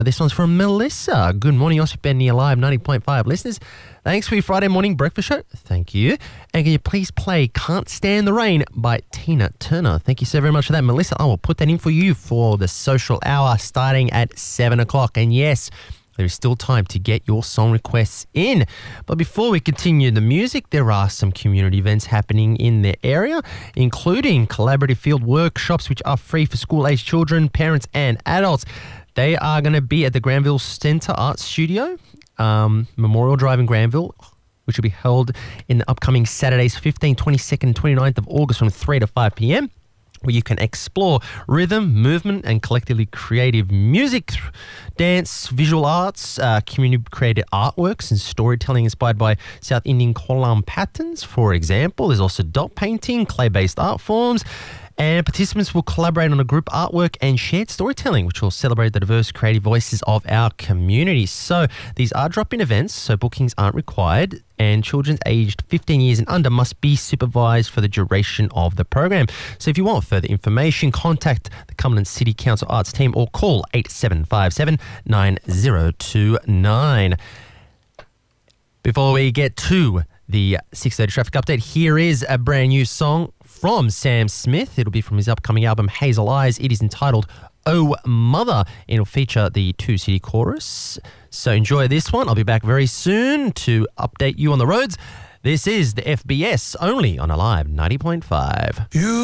This one's from Melissa. Good morning, Aussie Ben near Live 90.5 listeners. Thanks for your Friday morning breakfast show. Thank you. And can you please play Can't Stand the Rain by Tina Turner? Thank you so very much for that, Melissa. I will put that in for you for the social hour starting at 7 o'clock. And yes, there is still time to get your song requests in. But before we continue the music, there are some community events happening in the area, including collaborative field workshops, which are free for school-aged children, parents and adults. They are going to be at the Granville Centre Art Studio, Memorial Drive in Granville, which will be held in the upcoming Saturdays, 15th, 22nd and 29th of August from 3 to 5 p.m, where you can explore rhythm, movement and collectively creative music, dance, visual arts, community-created artworks and storytelling inspired by South Indian kolam patterns, for example. There's also dot painting, clay-based art forms, and participants will collaborate on a group artwork and shared storytelling, which will celebrate the diverse creative voices of our community. So these are drop-in events, so bookings aren't required, and children aged 15 years and under must be supervised for the duration of the program. So if you want further information, contact the Cumberland City Council Arts team or call 8757 9029. Before we get to the 6:30 traffic update, here is a brand new song from Sam Smith. It'll be from his upcoming album Hazel Eyes. It is entitled Oh Mother. It'll feature the Two City Chorus. So enjoy this one. I'll be back very soon to update you on the roads. This is the FBS only on Alive 90.5.